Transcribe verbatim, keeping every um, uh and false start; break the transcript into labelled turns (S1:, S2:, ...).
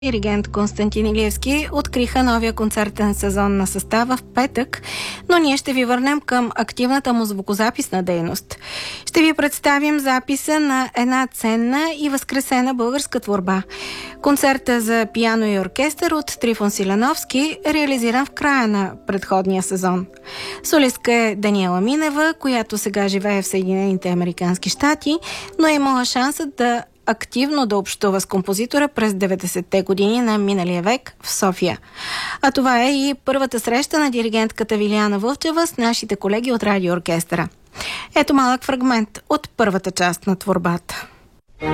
S1: Диригент Константин Илиевски откриха новия концертен сезон на състава в петък, но ние ще ви върнем към активната му звукозаписна дейност. Ще ви представим записа на една ценна и възкресена българска творба. Концерта за пиано и оркестър от Трифон Силановски, реализиран в края на предходния сезон. Солистка е Даниела Минева, която сега живее в Съединените американски щати, но е имала шанса да активно да общува с композитора през деветдесетте години на миналия век в София. А това е и първата среща на диригентката Вилияна Вълчева с нашите колеги от радиооркестъра. Ето малък фрагмент от първата част на творбата.